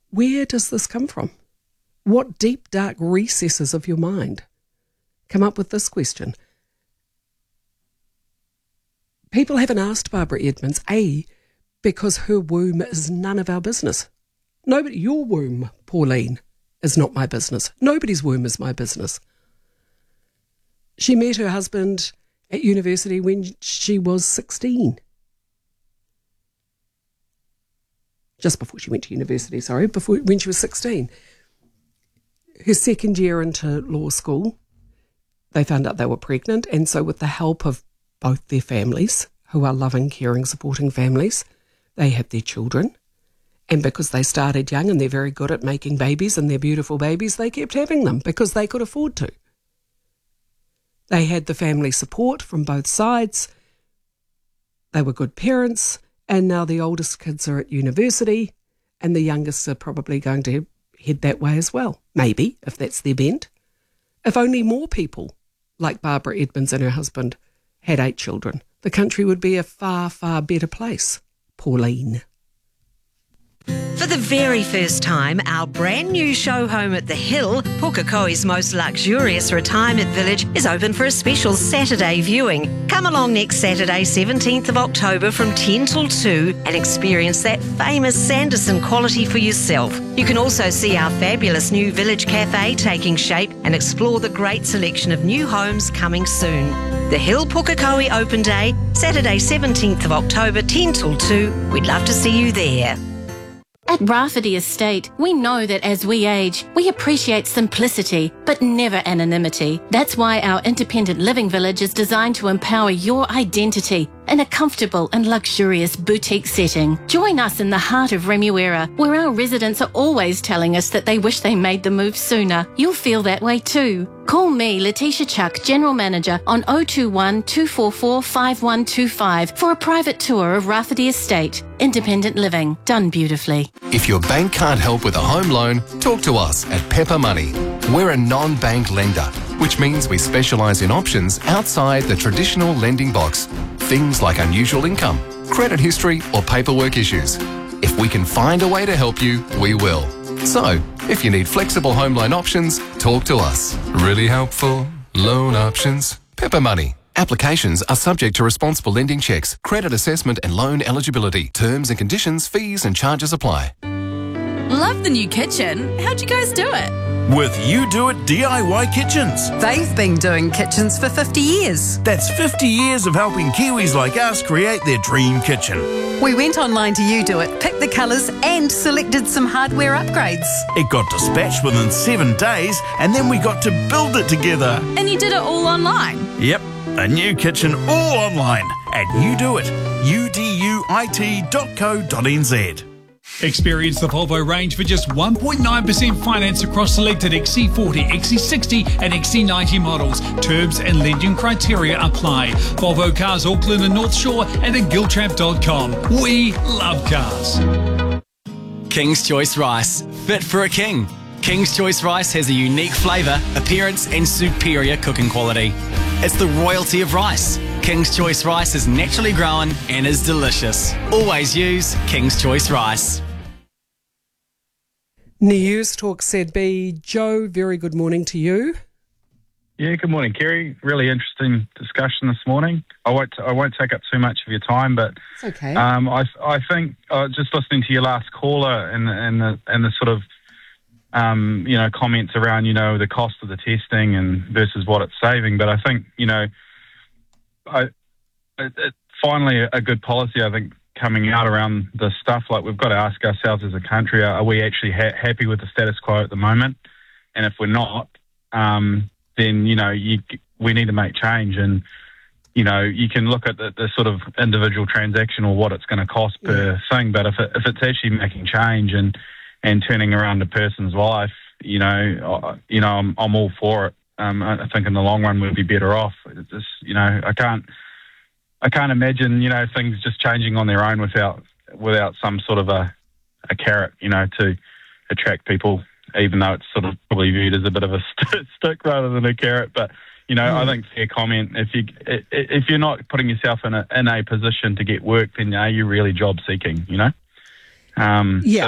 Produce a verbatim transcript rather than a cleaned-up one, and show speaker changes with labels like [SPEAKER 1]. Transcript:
[SPEAKER 1] Where does this come from? What deep, dark recesses of your mind come up with this question? People haven't asked Barbara Edmonds, A, because her womb is none of our business. Nobody, your womb, Pauline, is not my business. Nobody's womb is my business. She met her husband at university when she was sixteen. Just before she went to university, sorry, before when she was sixteen. Her second year into law school, they found out they were pregnant, and so with the help of both their families, who are loving, caring, supporting families, they had their children. And because they started young and they're very good at making babies and they're beautiful babies, they kept having them because they could afford to. They had the family support from both sides. They were good parents, and now the oldest kids are at university and the youngest are probably going to head that way as well. Maybe, if that's their bent. If only more people like Barbara Edmonds and her husband had eight children, the country would be a far, far better place. Pauline.
[SPEAKER 2] For the very first time, our brand new show home at the Hill, Pukekohe's most luxurious retirement village, is open for a special Saturday viewing. Come along next Saturday, seventeenth of October from ten till two and experience that famous Sanderson quality for yourself. You can also see our fabulous new village cafe taking shape and explore the great selection of new homes coming soon. The Hill Pukekohe Open Day, Saturday seventeenth of October, ten till two. We'd love to see you there.
[SPEAKER 3] At Rafferty Estate, we know that as we age, we appreciate simplicity, but never anonymity. That's why our independent living village is designed to empower your identity in a comfortable and luxurious boutique setting. Join us in the heart of Remuera, where our residents are always telling us that they wish they made the move sooner. You'll feel that way too. Call me, Letitia Chuck, General Manager, on oh two one, two four four, five one two five for a private tour of Rafferty Estate. Independent living, done beautifully.
[SPEAKER 4] If your bank can't help with a home loan, talk to us at Pepper Money. We're a non-bank lender, which means we specialise in options outside the traditional lending box. Things like unusual income, credit history or paperwork issues. If we can find a way to help you, we will. So, if you need flexible home loan options, talk to us. Really helpful loan options. Pepper Money. Applications are subject to responsible lending checks, credit assessment and loan eligibility. Terms and conditions, fees and charges apply.
[SPEAKER 5] Love the new kitchen. How'd you guys do it?
[SPEAKER 6] With You Do It D I Y Kitchens.
[SPEAKER 7] They've been doing kitchens for fifty years.
[SPEAKER 6] That's fifty years of helping Kiwis like us create their dream kitchen.
[SPEAKER 7] We went online to You Do It, picked the colours and selected some hardware upgrades.
[SPEAKER 6] It got dispatched within seven days and then we got to build it together.
[SPEAKER 5] And you did it all online?
[SPEAKER 6] Yep, a new kitchen all online at You Do It, U D U I T dot co dot n z.
[SPEAKER 8] Experience the Volvo range for just one point nine percent finance across selected X C forty, X C sixty and X C ninety models. Terms and lending criteria apply. Volvo Cars Auckland and North Shore and at giltrap dot com. We love cars.
[SPEAKER 9] King's Choice Rice. Fit for a king. King's Choice Rice has a unique flavour, appearance and superior cooking quality. It's the royalty of rice. King's Choice Rice is naturally grown and is delicious. Always use King's Choice Rice.
[SPEAKER 1] News Talk said B. Joe, very good morning to you.
[SPEAKER 10] Yeah, good morning, Kerry. Really interesting discussion this morning. I won't I won't take up too much of your time, but
[SPEAKER 1] it's okay.
[SPEAKER 10] Um, I I think uh, just listening to your last caller and and the and the sort of um, you know comments around you know the cost of the testing and versus what it's saving, but I think you know I it, it, finally a good policy I think coming out around this stuff. Like we've got to ask ourselves as a country: Are, are we actually ha- happy with the status quo at the moment? And if we're not, um, then, you know, you, we need to make change. And, you know, you can look at the, the sort of individual transaction or what it's going to cost yeah. per thing. But if it, if it's actually making change and, and turning around a person's life, you know, I, you know, I'm, I'm all for it. Um, I think in the long run we'll be better off. It's just, you know, I can't, I can't imagine, you know, things just changing on their own without, without some sort of a, a carrot, you know, to attract people, even though it's sort of probably viewed as a bit of a st- stick rather than a carrot. But, you know, mm. I think fair comment. If, you, if you're not putting yourself in a, in a position to get work, then are you really job seeking, you know? Um,
[SPEAKER 1] yeah.